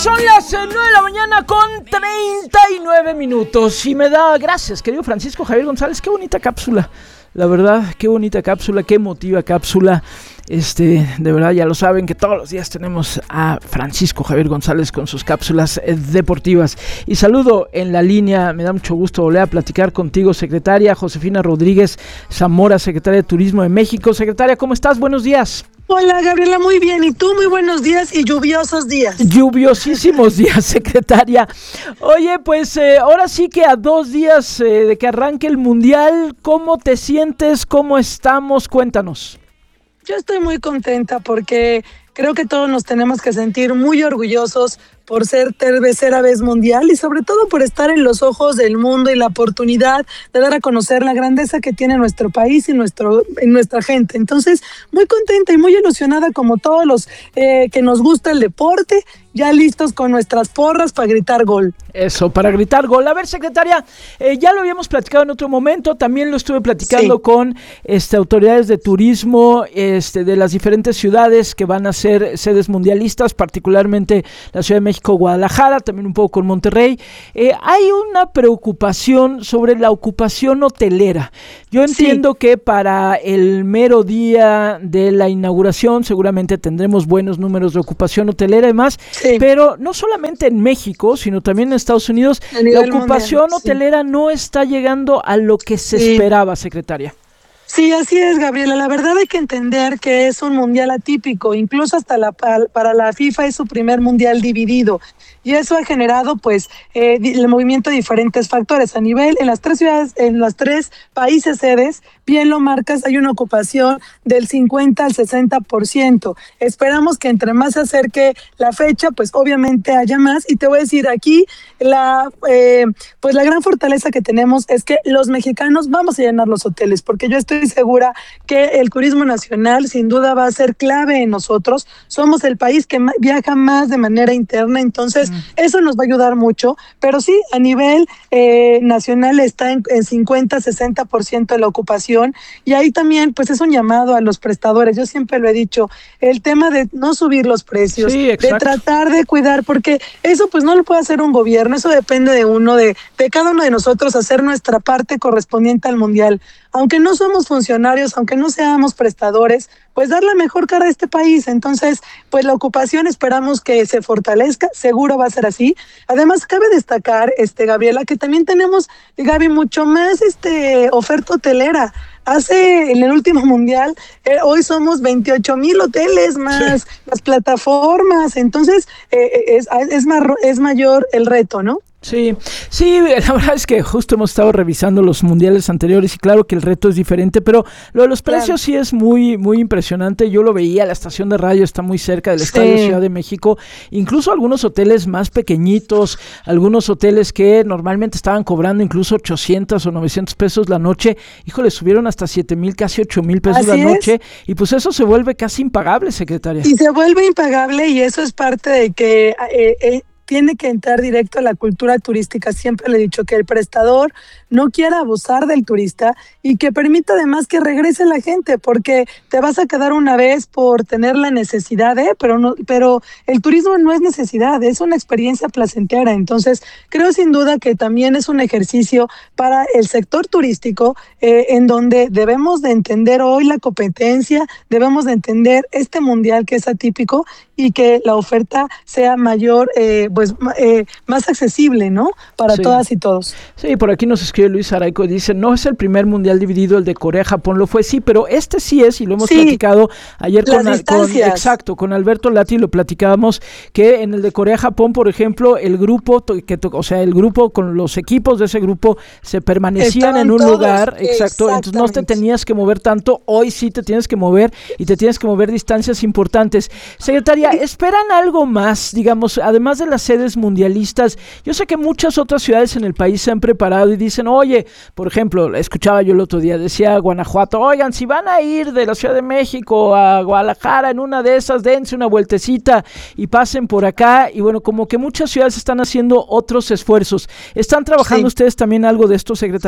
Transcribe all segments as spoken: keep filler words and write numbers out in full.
Son las nueve de la mañana con treinta y nueve minutos y me da gracias, querido Francisco Javier González, qué bonita cápsula, la verdad, qué bonita cápsula, qué emotiva cápsula. Este, de verdad ya lo saben que todos los días tenemos a Francisco Javier González con sus cápsulas eh, deportivas. Y saludo en la línea, me da mucho gusto volver a platicar contigo, secretaria Josefina Rodríguez Zamora, secretaria de Turismo de México. Secretaria, ¿cómo estás? Buenos días. Hola Gabriela, muy bien, y tú, muy buenos días y lluviosos días. Lluviosísimos días, secretaria. Oye, pues eh, ahora sí que a dos días eh, de que arranque el Mundial, ¿cómo te sientes? ¿Cómo estamos? Cuéntanos. Yo estoy muy contenta porque creo que todos nos tenemos que sentir muy orgullosos por ser tercera vez mundial y sobre todo por estar en los ojos del mundo y la oportunidad de dar a conocer la grandeza que tiene nuestro país y nuestro y nuestra gente. Entonces, muy contenta y muy ilusionada como todos los eh, que nos gusta el deporte, ya listos con nuestras porras para gritar gol. Eso, para gritar gol. A ver, secretaria, eh, ya lo habíamos platicado en otro momento, también lo estuve platicando sí. con este, autoridades de turismo este, de las diferentes ciudades que van a ser sedes mundialistas, particularmente la Ciudad de México, Guadalajara, también un poco con Monterrey. Eh, hay una preocupación sobre la ocupación hotelera. Yo entiendo sí. que para el mero día de la inauguración seguramente tendremos buenos números de ocupación hotelera y demás, sí. pero no solamente en México, sino también en Estados Unidos, la ocupación mundial, hotelera sí. no está llegando a lo que se sí. esperaba, secretaria. Sí, así es, Gabriela. La verdad hay que entender que es un mundial atípico, incluso hasta la para la FIFA es su primer mundial dividido. Y eso ha generado, pues, eh, el movimiento de diferentes factores. A nivel, en las tres ciudades, en las tres países sedes, bien lo marcas, hay una ocupación del cincuenta al sesenta por ciento. Esperamos que entre más se acerque la fecha, pues, obviamente haya más. Y te voy a decir, aquí, la eh, pues, la gran fortaleza que tenemos es que los mexicanos vamos a llenar los hoteles, porque yo estoy segura que el turismo nacional, sin duda, va a ser clave en nosotros. Somos el país que viaja más de manera interna, entonces, eso nos va a ayudar mucho, pero sí, a nivel eh, nacional está en, en cincuenta, sesenta por ciento de la ocupación y ahí también pues es un llamado a los prestadores. Yo siempre lo he dicho, el tema de no subir los precios, sí, de tratar de cuidar, porque eso pues no lo puede hacer un gobierno, eso depende de uno, de, de cada uno de nosotros hacer nuestra parte correspondiente al mundial. Aunque no somos funcionarios, aunque no seamos prestadores, pues dar la mejor cara a este país. Entonces, pues la ocupación esperamos que se fortalezca, seguro va a ser así. Además, cabe destacar, este Gabriela, que también tenemos, Gaby, mucho más este oferta hotelera. Hace, en el último mundial, eh, hoy somos veintiocho mil hoteles más sí. las plataformas, entonces eh, es, es, más, es mayor el reto, ¿no? Sí, sí, la verdad es que justo hemos estado revisando los mundiales anteriores y claro que el reto es diferente, pero lo de los precios claro. sí es muy, muy impresionante. Yo lo veía, la estación de radio está muy cerca del sí. Estadio Ciudad de México, incluso algunos hoteles más pequeñitos, algunos hoteles que normalmente estaban cobrando incluso ochocientos o novecientos pesos la noche, híjole, subieron hasta siete mil, casi ocho mil pesos Así la noche, es. Y pues eso se vuelve casi impagable, secretaria. Y se vuelve impagable y eso es parte de que eh, eh, tiene que entrar directo a la cultura turística. Siempre le he dicho que el prestador no quiera abusar del turista y que permita además que regrese la gente, porque te vas a quedar una vez por tener la necesidad, ¿eh? pero, no, pero el turismo no es necesidad, es una experiencia placentera. Entonces, creo sin duda que también es un ejercicio para el sector turístico eh, en donde debemos de entender hoy la competencia, debemos de entender este mundial que es atípico y que la oferta sea mayor, eh, pues eh, más accesible, ¿no? Para sí. todas y todos. Sí, por aquí nos escribe Luis Araico, dice, no es el primer mundial dividido, el de Corea-Japón lo fue, sí, pero este sí es, y lo hemos sí, platicado ayer con, con, exacto, con Alberto Lati, lo platicábamos, que en el de Corea-Japón, por ejemplo, el grupo, que o sea, el grupo con los equipos de ese grupo se permanecían Estaban en un todos, lugar, exacto, entonces no te tenías que mover tanto, hoy sí te tienes que mover, y te tienes que mover distancias importantes. Secretaria, ¿esperan algo más, digamos, además de las sedes mundialistas? Yo sé que muchas otras ciudades en el país se han preparado y dicen, oye, por ejemplo, escuchaba yo el otro día, decía Guanajuato, oigan, si van a ir de la Ciudad de México a Guadalajara en una de esas, dense una vueltecita y pasen por acá, y bueno, como que muchas ciudades están haciendo otros esfuerzos. ¿Están trabajando sí. ustedes también algo de esto, secretaria?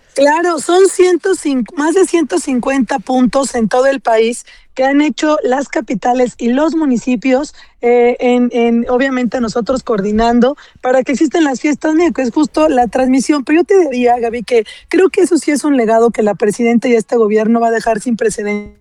Claro, son ciento cinco, más de ciento cincuenta puntos en todo el país que han hecho las capitales y los municipios, eh, en, en obviamente nosotros coordinando para que existan las fiestas, mira, que es justo la transmisión. Pero yo te diría, Gaby, que creo que eso sí es un legado que la presidenta y este gobierno va a dejar sin precedentes,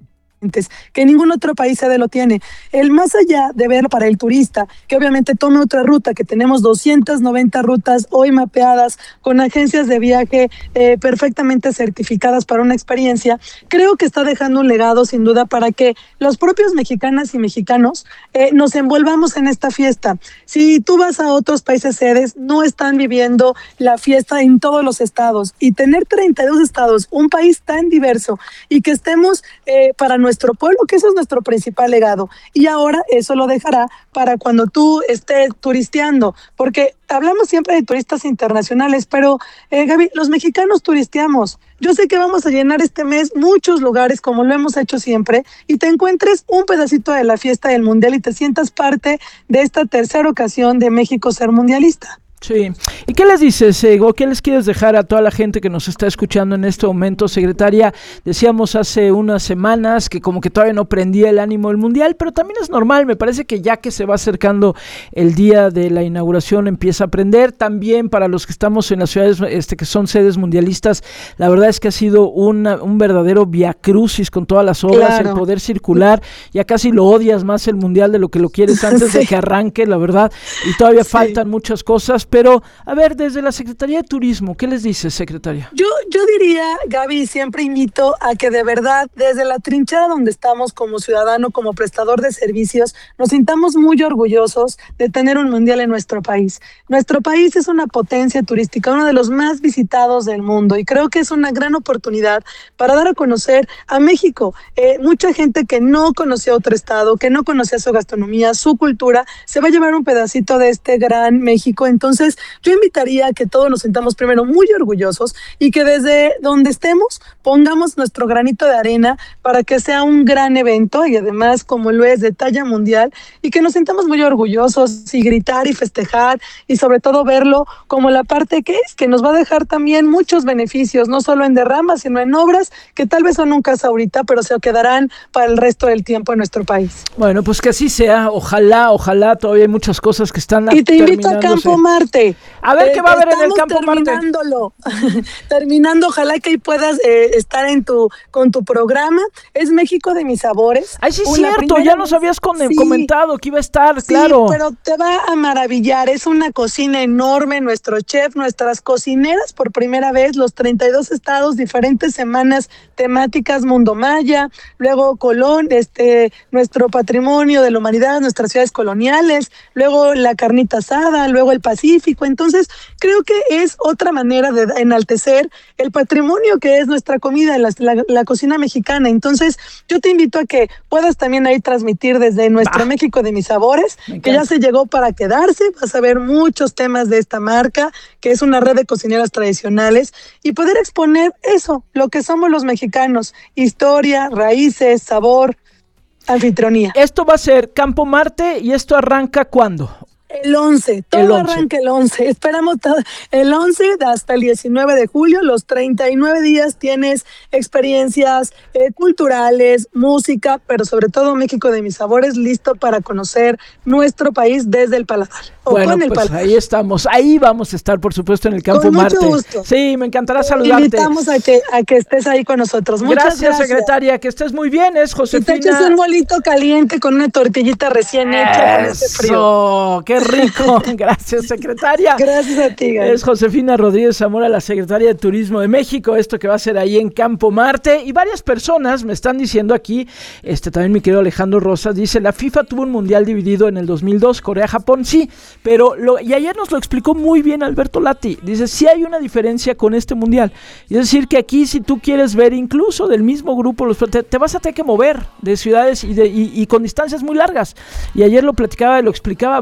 que ningún otro país se lo tiene. El más allá de ver para el turista, que obviamente tome otra ruta, que tenemos doscientas noventa rutas hoy mapeadas con agencias de viaje eh, perfectamente certificadas para una experiencia, creo que está dejando un legado sin duda para que los propios mexicanas y mexicanos eh, nos envolvamos en esta fiesta. Si tú vas a otros países sedes, no están viviendo la fiesta en todos los estados, y tener treinta y dos estados, un país tan diverso, y que estemos eh, para nosotros nuestro pueblo, que eso es nuestro principal legado. Y ahora eso lo dejará para cuando tú estés turisteando, porque hablamos siempre de turistas internacionales, pero eh, Gaby, los mexicanos turisteamos. Yo sé que vamos a llenar este mes muchos lugares como lo hemos hecho siempre, y te encuentres un pedacito de la fiesta del mundial y te sientas parte de esta tercera ocasión de México ser mundialista. Sí. ¿Y qué les dices, Ego? ¿Qué les quieres dejar a toda la gente que nos está escuchando en este momento, secretaria? Decíamos hace unas semanas que como que todavía no prendía el ánimo del mundial, pero también es normal. Me parece que ya que se va acercando el día de la inauguración empieza a prender. También para los que estamos en las ciudades este, que son sedes mundialistas, la verdad es que ha sido una, un verdadero viacrucis con todas las obras, claro. El poder circular. Ya casi lo odias más el mundial de lo que lo quieres antes sí. de que arranque, la verdad. Y todavía sí. faltan muchas cosas. Pero, a ver, desde la Secretaría de Turismo, ¿qué les dices, secretaria? Yo, yo diría, Gaby, siempre invito a que de verdad, desde la trinchera donde estamos como ciudadano, como prestador de servicios, nos sintamos muy orgullosos de tener un mundial en nuestro país. Nuestro país es una potencia turística, uno de los más visitados del mundo, y creo que es una gran oportunidad para dar a conocer a México. Eh, mucha gente que no conocía otro estado, que no conocía su gastronomía, su cultura, se va a llevar un pedacito de este gran México. Entonces, Entonces, yo invitaría a que todos nos sintamos primero muy orgullosos y que desde donde estemos pongamos nuestro granito de arena para que sea un gran evento, y además, como lo es, de talla mundial, y que nos sintamos muy orgullosos y gritar y festejar, y sobre todo verlo como la parte que es, que nos va a dejar también muchos beneficios, no solo en derramas, sino en obras que tal vez son un caso ahorita, pero se quedarán para el resto del tiempo en nuestro país. Bueno, pues que así sea, ojalá, ojalá, todavía hay muchas cosas que están y te invito a Campo Marte. A ver eh, qué va a haber en el Campo Marte. Terminándolo, terminando, ojalá que ahí puedas eh, estar en tu con tu programa. Es México de mis sabores. Ay, sí, es cierto, ya nos habías con, sí, comentado que iba a estar, sí, claro. Pero te va a maravillar, es una cocina enorme, nuestro chef, nuestras cocineras por primera vez, los treinta y dos estados, diferentes semanas temáticas, Mundo Maya, luego Colón, este, nuestro patrimonio de la humanidad, nuestras ciudades coloniales, luego la carnita asada, luego el Pacífico. Entonces, creo que es otra manera de enaltecer el patrimonio que es nuestra comida, la, la, la cocina mexicana. Entonces, yo te invito a que puedas también ahí transmitir desde nuestro bah. México de mis sabores, que ya se llegó para quedarse. Vas a ver muchos temas de esta marca, que es una red de cocineras tradicionales, y poder exponer eso, lo que somos los mexicanos: historia, raíces, sabor, anfitrionía. Esto va a ser Campo Marte, y esto arranca ¿cuándo? El once, todo el once. Arranca el once, esperamos todo, el once hasta el diecinueve de julio, los treinta y nueve días tienes experiencias eh, culturales, música, pero sobre todo México de mis sabores, listo para conocer nuestro país desde el paladar. O bueno, con el pues paladar. Ahí estamos, ahí vamos a estar, por supuesto, en el Campo con Marte. Mucho gusto. Sí, me encantará saludarte. Invitamos a que, a que estés ahí con nosotros. Muchas gracias, gracias, secretaria, que estés muy bien, es Josefina. Y te eches un molito caliente con una tortillita recién hecha con este frío. ¡Qué rico! Gracias, secretaria. Gracias a ti, Gaby. Es Josefina Rodríguez Zamora, la secretaria de Turismo de México, esto que va a ser ahí en Campo Marte. Y varias personas me están diciendo aquí, este también mi querido Alejandro Rosas, dice, la FIFA tuvo un mundial dividido en el dos mil dos, Corea-Japón, sí, pero, lo, y ayer nos lo explicó muy bien Alberto Lati, dice, sí hay una diferencia con este mundial. Y es decir, que aquí si tú quieres ver incluso del mismo grupo, los, te, te vas a tener que mover de ciudades y, de, y, y con distancias muy largas. Y ayer lo platicaba, lo explicaba muy bien Alberto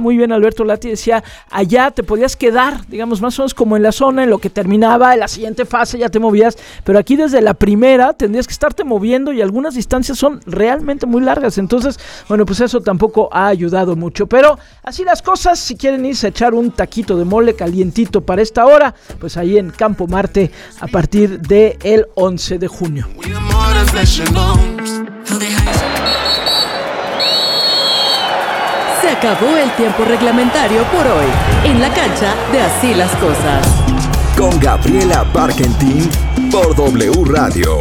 Alberto Lati decía, allá te podías quedar, digamos, más o menos como en la zona, en lo que terminaba, en la siguiente fase ya te movías, pero aquí desde la primera tendrías que estarte moviendo y algunas distancias son realmente muy largas, entonces, bueno, pues eso tampoco ha ayudado mucho, pero así las cosas, si quieren irse a echar un taquito de mole calientito para esta hora, pues ahí en Campo Marte a partir del once de junio. Se acabó el tiempo reglamentario por hoy, en la cancha de Así las Cosas. Con Gabriela Barkentin por W Radio.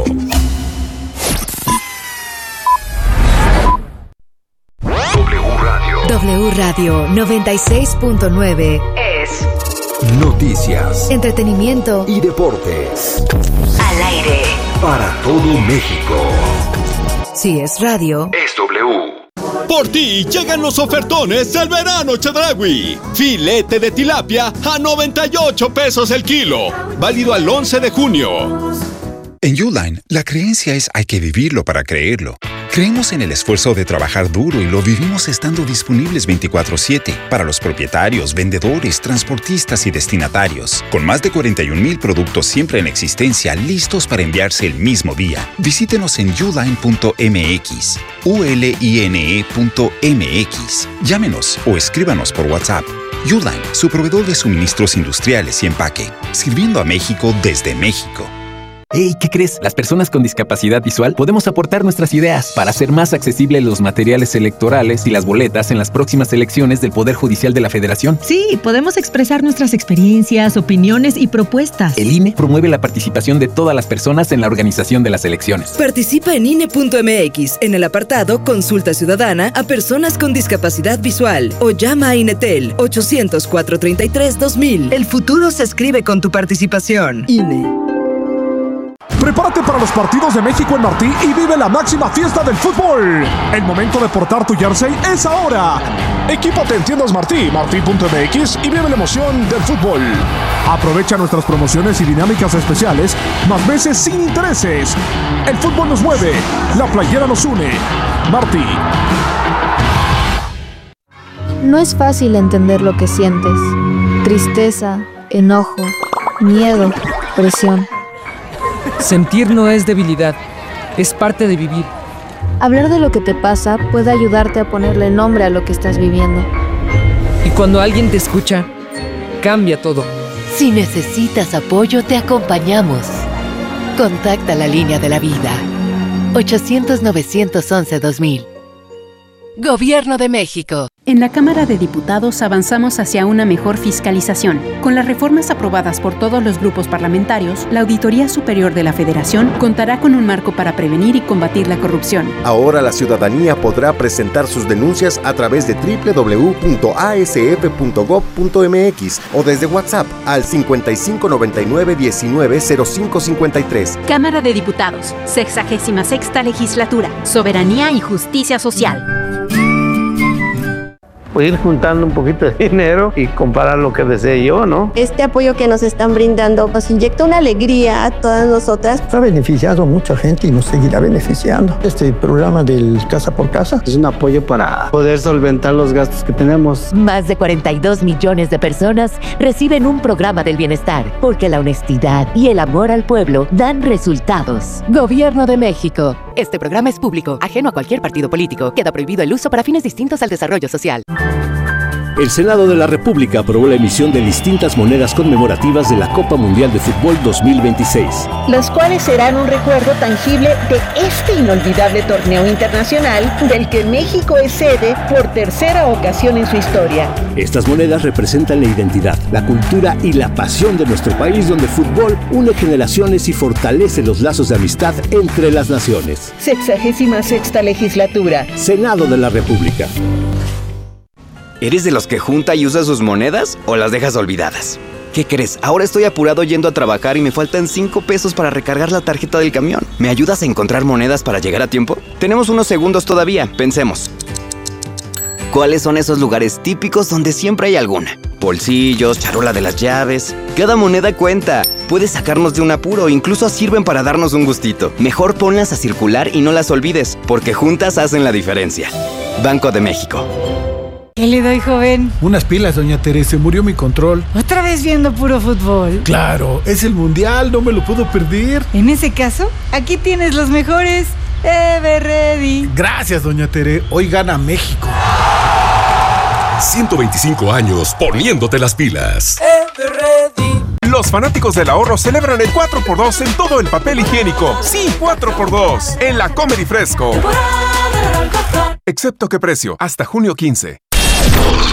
W Radio. W Radio noventa y seis punto nueve es noticias, entretenimiento y deportes. Al aire. Para todo México. Si es radio, es W. Por ti llegan los ofertones del verano Chedraui. Filete de tilapia a noventa y ocho pesos el kilo. Válido al once de junio. En Uline, la creencia es hay que vivirlo para creerlo. Creemos en el esfuerzo de trabajar duro y lo vivimos estando disponibles veinticuatro siete para los propietarios, vendedores, transportistas y destinatarios. Con más de cuarenta y un mil productos siempre en existencia listos para enviarse el mismo día. Visítenos en uline punto m x, u l i n e punto m x. Llámenos o escríbanos por WhatsApp. Uline, su proveedor de suministros industriales y empaque. Sirviendo a México desde México. Hey, ¿qué crees? Las personas con discapacidad visual podemos aportar nuestras ideas para hacer más accesibles los materiales electorales y las boletas en las próximas elecciones del Poder Judicial de la Federación. Sí, podemos expresar nuestras experiencias, opiniones y propuestas. El I N E promueve la participación de todas las personas en la organización de las elecciones. Participa en I N E punto m x en el apartado Consulta Ciudadana a personas con discapacidad visual o llama a INETEL ochocientos, cuatrocientos treinta y tres, dos mil. El futuro se escribe con tu participación. I N E. Prepárate para los partidos de México en Martí y vive la máxima fiesta del fútbol. El momento de portar tu jersey es ahora. Equípate en tiendas Martí, martí punto m x y vive la emoción del fútbol. Aprovecha nuestras promociones y dinámicas especiales, más veces sin intereses. El fútbol nos mueve, la playera nos une. Martí. No es fácil entender lo que sientes. Tristeza, enojo, miedo, presión. Sentir no es debilidad, es parte de vivir. Hablar de lo que te pasa puede ayudarte a ponerle nombre a lo que estás viviendo. Y cuando alguien te escucha, cambia todo. Si necesitas apoyo, te acompañamos. Contacta la línea de la vida. ochocientos, novecientos once, dos mil. Gobierno de México. En la Cámara de Diputados avanzamos hacia una mejor fiscalización. Con las reformas aprobadas por todos los grupos parlamentarios, la Auditoría Superior de la Federación contará con un marco para prevenir y combatir la corrupción. Ahora la ciudadanía podrá presentar sus denuncias a través de doble u doble u doble u punto a s f punto gob punto m x o desde WhatsApp al cincuenta y cinco noventa y nueve diecinueve cero cinco cincuenta y tres. Cámara de Diputados, sexagésima sexta legislatura, soberanía y justicia social. Ir juntando un poquito de dinero y comprar lo que desee yo, ¿no? Este apoyo que nos están brindando nos inyecta una alegría a todas nosotras. Ha beneficiado a mucha gente y nos seguirá beneficiando. Este programa del Casa por Casa es un apoyo para poder solventar los gastos que tenemos. Más de cuarenta y dos millones de personas reciben un programa del bienestar, porque la honestidad y el amor al pueblo dan resultados. Gobierno de México. Este programa es público, ajeno a cualquier partido político. Queda prohibido el uso para fines distintos al desarrollo social. El Senado de la República aprobó la emisión de distintas monedas conmemorativas de la Copa Mundial de Fútbol dos mil veintiséis. Las cuales serán un recuerdo tangible de este inolvidable torneo internacional del que México es sede por tercera ocasión en su historia. Estas monedas representan la identidad, la cultura y la pasión de nuestro país, donde el fútbol une generaciones y fortalece los lazos de amistad entre las naciones. Sexagésima sexta legislatura. Senado de la República. ¿Eres de los que junta y usa sus monedas o las dejas olvidadas? ¿Qué crees? Ahora estoy apurado yendo a trabajar y me faltan cinco pesos para recargar la tarjeta del camión. ¿Me ayudas a encontrar monedas para llegar a tiempo? Tenemos unos segundos todavía, pensemos. ¿Cuáles son esos lugares típicos donde siempre hay alguna? Bolsillos, charola de las llaves. Cada moneda cuenta. Puede sacarnos de un apuro, incluso sirven para darnos un gustito. Mejor ponlas a circular y no las olvides, porque juntas hacen la diferencia. Banco de México. ¿Qué le doy, joven? Unas pilas, doña Teresa, murió mi control. ¿Otra vez viendo puro fútbol? Claro, es el mundial, no me lo puedo perder. En ese caso, aquí tienes los mejores. Ever Ready. Gracias, doña Tere, hoy gana México. ciento veinticinco años poniéndote las pilas. Ever Ready. Los fanáticos del ahorro celebran el cuatro por dos en todo el papel higiénico. Sí, cuatro por dos en la Comer y Fresco. Excepto qué precio, hasta junio quince.